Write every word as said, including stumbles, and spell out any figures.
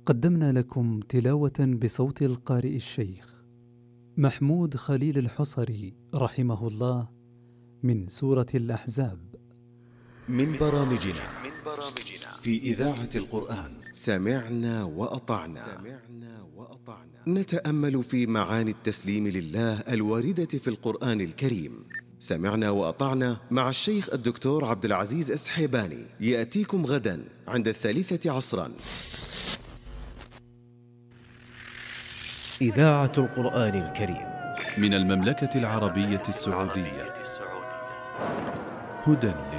قدمنا لكم تلاوة بصوت القارئ الشيخ محمود خليل الحصري رحمه الله من سورة الأحزاب. من برامجنا في إذاعة القرآن سمعنا وأطعنا. نتأمل في معاني التسليم لله الواردة في القرآن الكريم. سمعنا وأطعنا مع الشيخ الدكتور عبد العزيز السحيباني يأتيكم غدا عند الثالثة عصرا. إذاعة القرآن الكريم من المملكة العربية السعودية. هدى